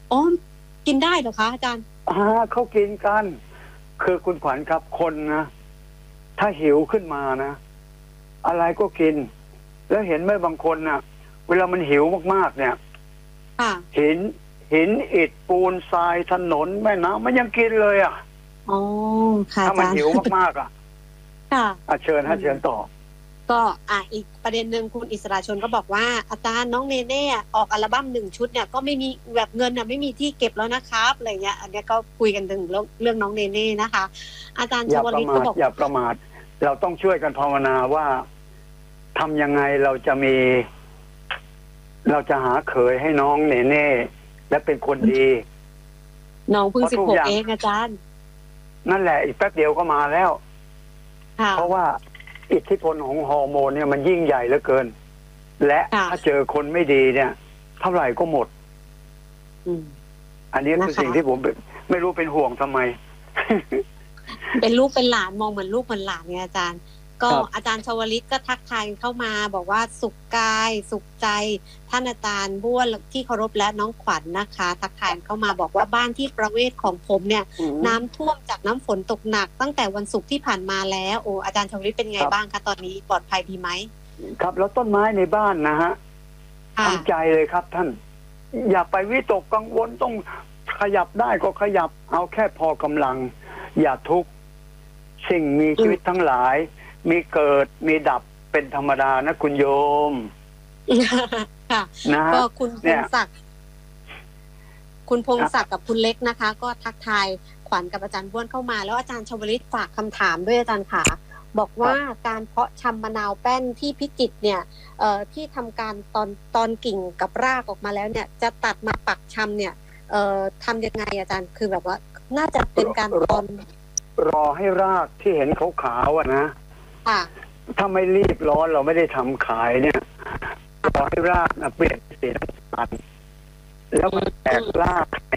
อ๋อกินได้เหรอคะอาจารย์เขากินกันคือคุณขวัญครับคนนะถ้าหิวขึ้นมานะอะไรก็กินแล้วเห็นไหมบางคนนะเวลามันหิวมากๆเนี่ยหินอิฐปูนทรายถนนแม่น้ำมันยังกินเลยอ่ะอ๋อค่ะถ้ามันหิวมากๆอ่ะค่ะเชิญต่อก็อีกประเด็นหนึ่งคุณอิสราชนก็บอกว่าอาจารย์น้องเนเน่ออกอัลบั้ม1 ชุดเนี่ยก็ไม่มีแบบเงินไม่มีที่เก็บแล้วนะครับอะไรเงี้ยอันนี้ก็คุยกันถึงเรื่องน้องเนเน่นะคะอาจารย์ชวลิตก็บอกอย่าประมาทเราต้องช่วยกันภาวนาว่าทำยังไงเราจะหาเขยให้น้องเนเน่และเป็นคนดีน้องเพิ่ง16เองอาจารย์นั่นแหละอีกแป๊บเดียวก็มาแล้วเพราะว่าอิทธิพลของฮอร์โมนเนี่ยมันยิ่งใหญ่เหลือเกินและถ้าเจอคนไม่ดีเนี่ยเท่าไหร่ก็หมดอันนี้คือสิ่งที่ผมไม่รู้เป็นห่วงทำไมเป็นลูกเป็นหลานมองเหมือนลูกเหมือนหลานไงอาจารย์ก็อาจารย์ชวลิตก็ทักทายเข้ามาบอกว่าสุขกายสุขใจท่านอาจารย์บ้วนที่เคารพและน้องขวัญ นะคะทักทายเข้ามาบอกว่าบ้านที่ประเวศของผมเนี่ยน้ำท่วมจากน้ำฝนตกหนักตั้งแต่วันศุกร์ที่ผ่านมาแล้วโอ้อาจารย์ชวลิตเป็นไงบ้างคะตอนนี้ปลอดภัยดีไหมครับแล้วต้นไม้ในบ้านนะฮะทำใจเลยครับท่านอย่าไปวิตกกังวลต้องขยับได้ก็ขยับเอาแค่พอกำลังอย่าทุกข์สิ่งมีชีวิตทั้งหลายมีเกิดมีดับเป็นธรรมดานะคุณโยมค่ะก็คุณพงศักดิ์กับคุณเล็กนะคะ ก็ทักทายขวัญกับอาจารย์บ้วนเข้ามาแล้วอาจารย์ชวลิตฝากคำถามด้วยอาจารย์ค่ะบอกว่าการเพาะชำมะนาวแป้นที่พิจิตรเนี่ยที่ทำการตอนกิ่งกับรากออกมาแล้วเนี่ยจะตัดมาปักชำเนี่ยทำยังไงอาจารย์คือแบบว่าน่าจะเป็นการรอให้รากที่เห็นขาวๆนะถ้าไม่รีบร้อนเราไม่ได้ทำขายเนี่ยรอให้รากเปลี่ยนสีน้ำตาลแล้วมันแตกราก